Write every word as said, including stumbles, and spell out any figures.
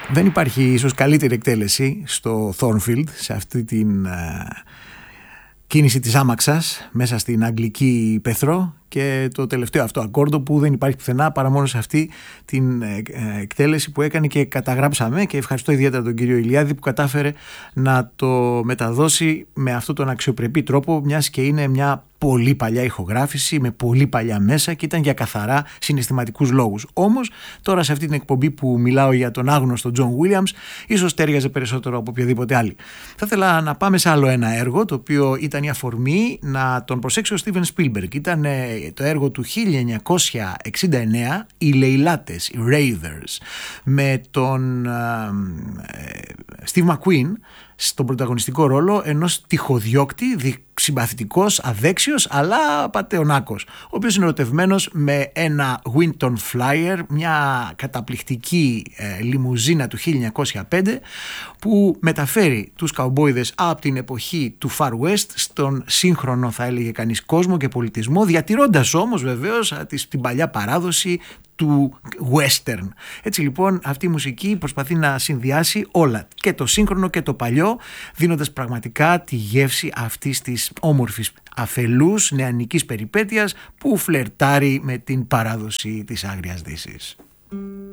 Δεν υπάρχει ίσως καλύτερη εκτέλεση στο Thornfield, σε αυτή την uh, κίνηση της άμαξας μέσα στην αγγλική πεθρό, και το τελευταίο αυτό ακόρντο που δεν υπάρχει πουθενά παρά μόνο σε αυτή την εκτέλεση που έκανε και καταγράψαμε, και ευχαριστώ ιδιαίτερα τον κύριο Ηλιάδη που κατάφερε να το μεταδώσει με αυτόν τον αξιοπρεπή τρόπο, μιας και είναι μια πολύ παλιά ηχογράφηση με πολύ παλιά μέσα και ήταν για καθαρά συναισθηματικούς λόγους. Όμως τώρα σε αυτή την εκπομπή που μιλάω για τον άγνωστο Τζον Βίλιαμς, ίσως τέριαζε περισσότερο από οποιοδήποτε άλλη. Θα ήθελα να πάμε σε άλλο ένα έργο, το οποίο ήταν η αφορμή να τον προσέξει ο Στίβεν Σπίλμπεργκ. Ήταν το έργο του χίλια εννιακόσια εξήντα εννέα, οι Λεϊλάτες, οι Raiders, με τον Steve McQueen στον πρωταγωνιστικό ρόλο ενός τυχοδιώκτη, συμπαθητικός, αδέξιος αλλά πατεωνάκος, ο οποίος είναι ερωτευμένος με ένα Winton Flyer, μια καταπληκτική ε, λιμουζίνα του χίλια εννιακόσια πέντε που μεταφέρει τους καουμπόιδες από την εποχή του Far West στον σύγχρονο, θα έλεγε κανείς, κόσμο και πολιτισμό, διατηρώντας όμως βεβαίως την παλιά παράδοση του western. Έτσι λοιπόν αυτή η μουσική προσπαθεί να συνδυάσει όλα, και το σύγχρονο και το παλιό, δίνοντας πραγματικά τη γεύση αυτής της όμορφης αφελούς νεανικής περιπέτειας που φλερτάρει με την παράδοση της Άγριας Δύσης.